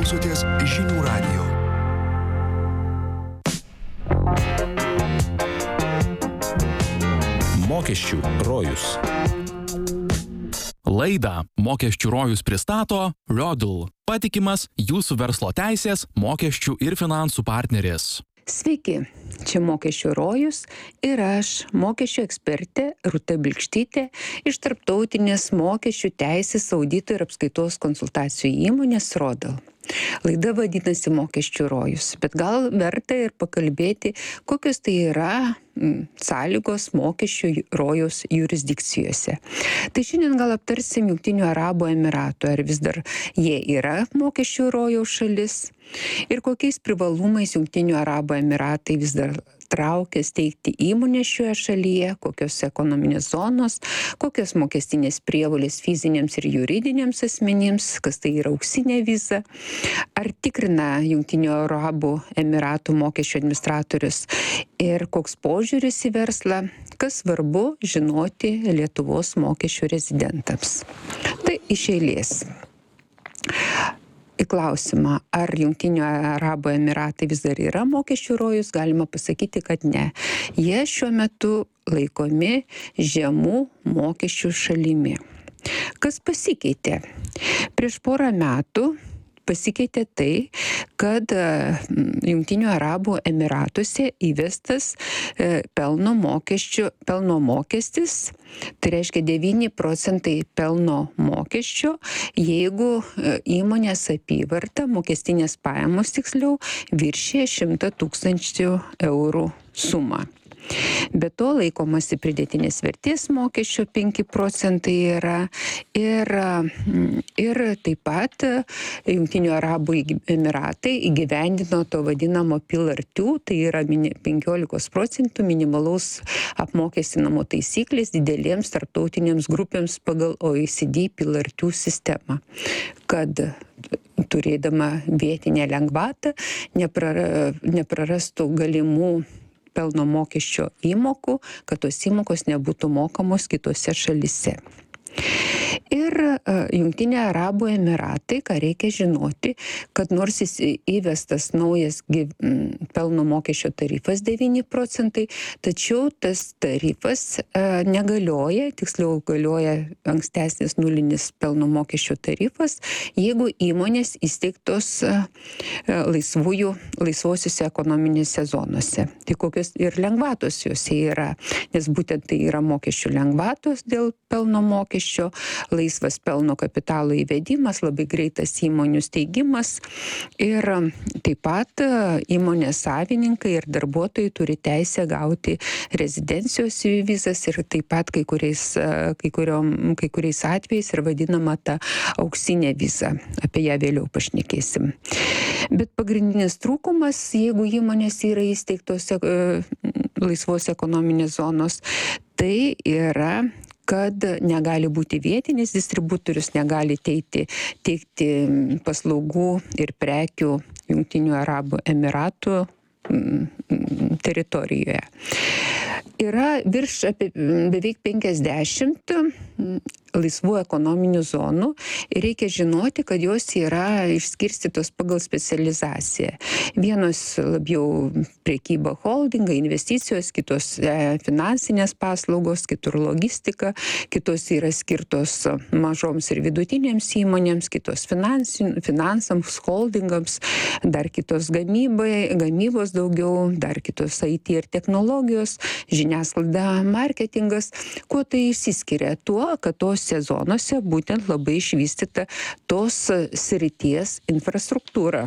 klausotės Žinių radijo. Mokesčių rojus. Laidą Mokesčių rojus pristato Rodl, patikimas jūsų verslo teisės, mokesčių ir finansų partneris. Sveiki, čia Mokesčių rojus ir aš, mokesčių ekspertė Rūta Bilkštytė iš tarptautinės mokesčių teisės audito ir apskaitos konsultacijų įmonės Rodl. Laida vadinasi Mokesčių rojus, bet gal verta ir pakalbėti, kokios tai yra sąlygos mokesčių rojaus jurisdikcijose. Tai šiandien gal aptarsim Jungtinių Arabų Emiratų, ar vis dar jie yra mokesčių rojaus šalis ir kokiais privalumais Jungtinių Arabų Emiratai vis dar traukia steigti įmonę šioje šalyje, kokios ekonominės zonos, kokios mokestinės prievolės fiziniams ir juridiniams asmenims, kas tai yra auksinė viza, ar tikrina Jungtinių Arabų Emiratų mokesčių administratorius ir koks požiūris į verslą, kas svarbu žinoti Lietuvos mokesčių rezidentams. Tai iš eilės. Į klausimą, ar Jungtinių Arabų Emiratai vis dar yra mokesčių rojus, galima pasakyti, kad ne. Jie šiuo metu laikomi žemų mokesčių šalimi. Kas pasikeitė? Prieš porą metų pasikeitė tai, kad Jungtinių Arabų Emiratuose įvestas pelno mokestis, tai reiškia 9% pelno mokesčio, jeigu įmonės apyvarta, mokestinės pajamos tiksliau, viršija 100 000 eurų sumą. Be to laikomasi pridėtinės vertės mokesčio 5% yra ir taip pat Jungtinių Arabų Emiratai įgyvendino to vadinamo Pillar 2, tai yra 15% minimalaus apmokestinamo taisyklės didelėms tarptautinėms grupėms pagal OECD Pillar 2 sistemą, kad turėdama vietinę lengvatą neprarastų galimų pelno mokesčio įmokų, kad tos įmokos nebūtų mokamos kitose šalyse. Ir Jungtinių Arabų Emiratai, ką reikia žinoti, kad nors jis įvestas naujas pelno mokesčio tarifas 9%, tačiau tas tarifas negalioja, tiksliau galioja ankstesnis nulinis pelno mokesčio tarifas, jeigu įmonės įsteigtos laisvosiuose ekonominėse zonose. Tai kokios ir lengvatos juose yra, nes būtent tai yra mokesčių lengvatos dėl pelno mokesčio, laisvas pelno kapitalo įvedimas, labai greitas įmonių steigimas ir taip pat įmonės savininkai ir darbuotojai turi teisę gauti rezidencijos vizas ir taip pat kai kuriais atvejais ir vadinama ta auksinė viza. Apie ją vėliau pašnekėsim. Bet pagrindinis trūkumas, jeigu įmonės yra įsteigtos laisvos ekonominės zonos, tai yra kad negali būti vietinis distributorius, negali teikti paslaugų ir prekių Jungtinių Arabų Emiratų teritorijoje. Yra beveik 50 laisvų ekonominių zonų ir reikia žinoti, kad jos yra išskirstytos pagal specializaciją. Vienos labiau prekyba holdingai, investicijos, kitos finansinės paslaugos, kitur logistika, kitos yra skirtos mažoms ir vidutinėms įmonėms, kitos finansams, holdingams, dar kitos gamybos daugiau, dar kitos IT ir technologijos, žiniasklaida, marketingas. Kuo tai išsiskiria? Tuo, kad tos sezonuose būtent labai išvystyta tos srities infrastruktūra.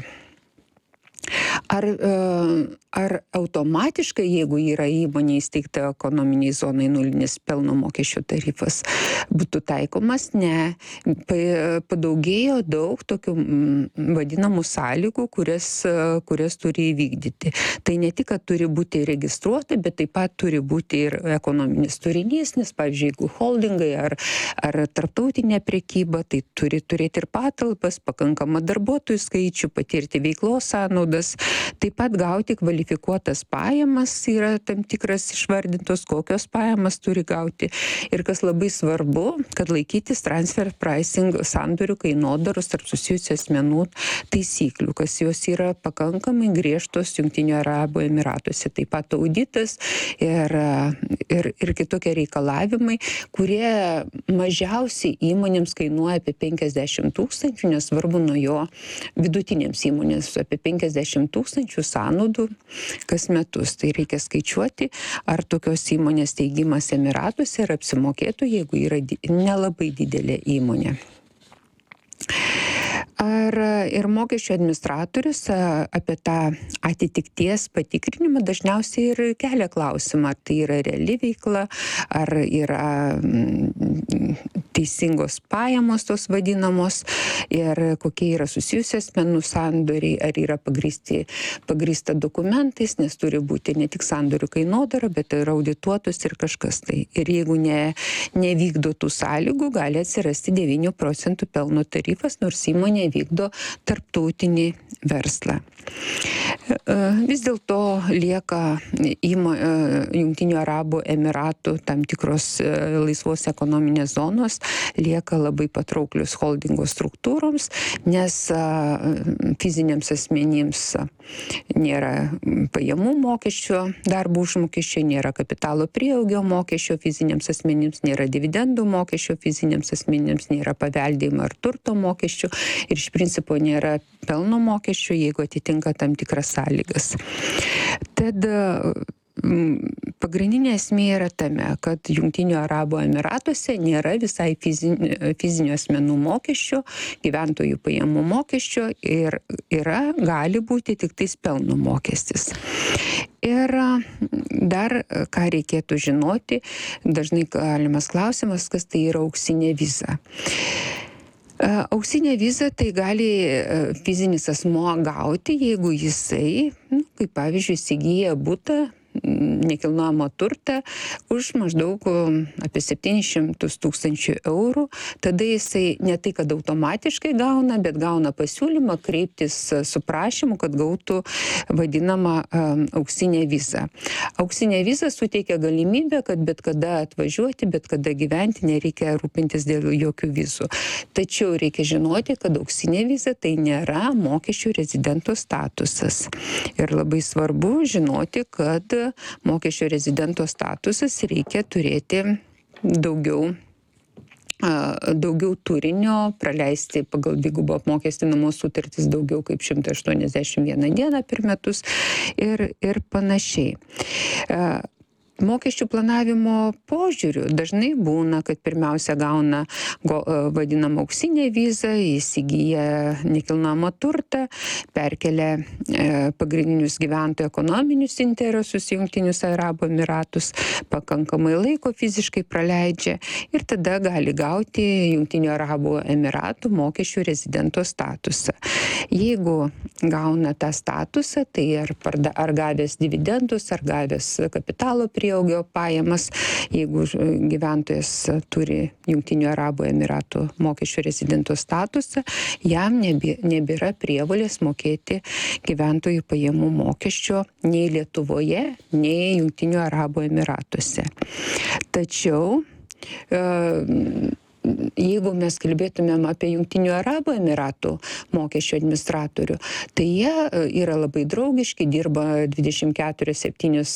Ar automatiškai, jeigu yra įmonė įsteigta ekonominiai zonai nulinis pelno mokesčio tarifas, būtų taikomas? Ne. Padaugėjo daug tokių vadinamų sąlygų, kurias turi įvykdyti. Tai ne tik, kad turi būti registruota, bet taip pat turi būti ir ekonominis turinys, nes, pavyzdžiui, jeigu holdingai ar tarptautinė prekyba, tai turi turėti ir patalpas, pakankamą darbuotojų skaičių, patirti veiklos sąnaudas, Taip pat gauti kvalifikuotas pajamas yra tam tikras išvardintos, kokios pajamas turi gauti. Ir kas labai svarbu, kad laikytis transfer pricing sandorių kainodaros tarp susijusių asmenų taisyklių, kas jos yra pakankamai griežtos Jungtinių Arabų Emyratuose. Taip pat auditas ir kitokie reikalavimai, kurie mažiausiai įmonėms kainuoja apie 50 000, nesvarbu nuo jo vidutinėms įmonėms apie 50 000 sąnaudų kas metus. Tai reikia skaičiuoti, ar tokios įmonės teigimas Emyratuose ir apsimokėtų, jeigu yra nelabai didelė įmonė. Ir mokesčių administratorius apie tą atitikties patikrinimą dažniausiai ir kelia klausimą, ar tai yra reali veikla, ar yra teisingos pajamos tos vadinamos ir kokie yra susijusi asmenų sandoriai, ar yra pagrįsta dokumentais, nes turi būti ne tik sandorių kainodara, bet ir audituotus ir kažkas tai. Ir jeigu nevykdo tų sąlygų, gali atsirasti 9% pelno tarifas, nors įmonė vykdo tarptautinį verslą. Vis dėlto lieka Jungtinių Arabų Emyratų tam tikros laisvos ekonominės zonos, lieka labai patrauklius holdingo struktūroms, nes fiziniams asmenims nėra pajamų mokesčio, darbo užmokesčio, nėra kapitalo prieaugio mokesčio fiziniams asmenims, nėra dividendų mokesčio fiziniams asmenims, nėra paveldėjimo ar turto mokesčio ir iš principo nėra pelno mokesčio, jeigu atitinka tam tikras sąlygas. Tad pagrindinė esmė yra tame, kad Jungtinių Arabų Emyratuose nėra visai fizinių asmenų mokesčio, gyventojų pajamų mokesčio ir gali būti tik tais pelno mokestis. Ir dar ką reikėtų žinoti, dažnai galimas klausimas, kas tai yra auksinė viza. Auksinė viza tai gali fizinis asmuo gauti, jeigu jisai, kaip pavyzdžiui, įsigyja butą, nekilnojamą turtą už maždaug apie 700 000 eurų, tada jisai ne tai, kad automatiškai gauna, bet gauna pasiūlymą kreiptis su prašymu, kad gautų vadinamą auksinę vizą. Auksinė viza suteikia galimybę, kad bet kada atvažiuoti, bet kada gyventi, nereikia rūpintis dėl jokių vizų. Tačiau reikia žinoti, kad auksinė viza tai nėra mokesčių rezidento statusas. Ir labai svarbu žinoti, kad mokesčio rezidento statusas reikia turėti daugiau turinio, praleisti pagal dvigubo apmokestinamo sutartis daugiau kaip 181 dieną per metus ir panašiai. Mokesčių planavimo požiūriu dažnai būna, kad pirmiausia gauna vadinamą auksinę vizą, įsigyja nekilnojamą turtą, perkelia pagrindinius gyventojų ekonominius interesus Jungtinius Arabų Emyratus, pakankamai laiko fiziškai praleidžia ir tada gali gauti Jungtinių Arabų Emyratų mokesčių rezidento statusą. Jeigu gauna tą statusą, tai ar gavęs dividendus, ar gavęs kapitalo prieaugio pajamas, jeigu gyventojas turi Jungtinių Arabų Emyratų mokesčių rezidento statusą, jam nebėra prievolės mokėti gyventojų pajamų mokesčio nei Lietuvoje, nei Jungtinių Arabų Emyratuose. Tačiau jeigu mes kalbėtumėm apie Jungtinių Arabų Emyratų mokesčių administratorių, tai jie yra labai draugiški, dirba 24/7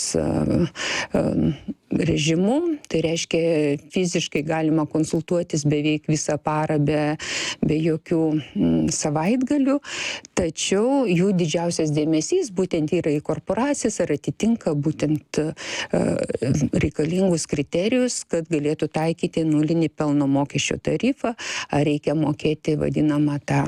režimu, tai reiškia fiziškai galima konsultuotis beveik visą parą be jokių savaitgalių, tačiau jų didžiausias dėmesys būtent yra į korporacijas ar atitinka būtent reikalingus kriterijus, kad galėtų taikyti nulinį pelno mokesčio tarifą, ar reikia mokėti vadinamą tą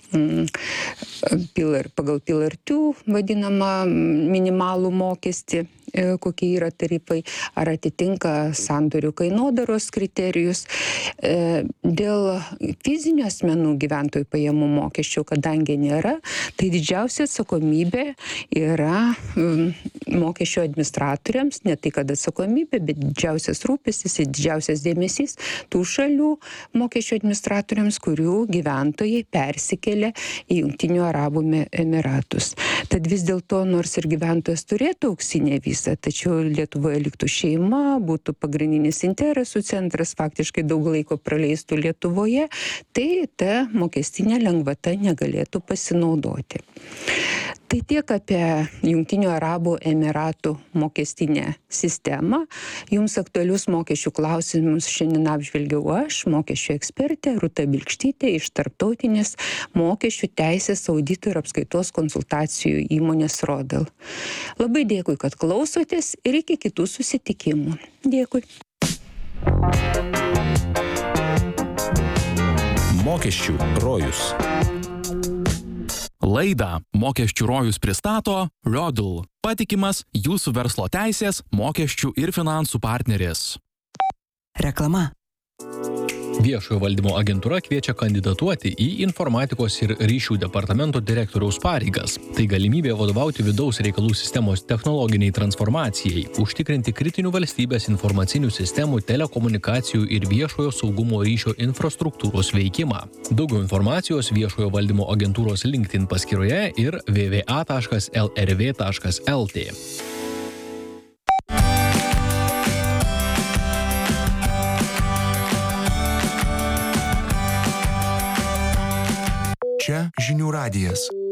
pagal Pillar 2 vadinamą minimalų mokestį, kokie yra tarifai, ar atitinka sandorių kainodaros kriterijus. Dėl fizinių asmenų gyventojų pajamų mokesčio, kadangi nėra, tai didžiausia atsakomybė yra mokesčio administratoriams, ne tai kad atsakomybė, bet didžiausias rūpestis ir didžiausias dėmesys tų šalių mokesčio administratoriams, kurių gyventojai persikėlė į Jungtinių Arabų Emiratus. Tad vis dėlto, nors ir gyventojas turėtų auksinę vizą, tačiau Lietuvoje liktų šeima, būtų pagrindinis interesų centras, faktiškai daug laiko praleistų Lietuvoje, tai ta mokestinė lengvata negalėtų pasinaudoti. Tai tiek apie Jungtinių Arabų Emiratų mokestinę sistemą. Jums aktualius mokesčių klausimus šiandien apžvelgiau aš, mokesčių ekspertė Rūta Bilkštytė iš Tarptautinės mokesčių teisės audito ir apskaitos konsultacijų įmonės Rodel. Labai dėkui, kad klausotės ir iki kitų susitikimų. Dėkui. Mokesčių rojus. Laidą Mokesčių rojus pristato Rodel, patikimas jūsų verslo teisės, mokesčių ir finansų partneris. Reklama. Viešojo valdymo agentūra kviečia kandidatuoti į informatikos ir ryšių departamento direktoriaus pareigas. Tai galimybė vadovauti vidaus reikalų sistemos technologiniai transformacijai, užtikrinti kritinių valstybės informacinių sistemų, telekomunikacijų ir viešojo saugumo ryšio infrastruktūros veikimą. Daugiau informacijos viešojo valdymo agentūros LinkedIn paskyroje ir www.lrv.lt. Čia Žinių radijas.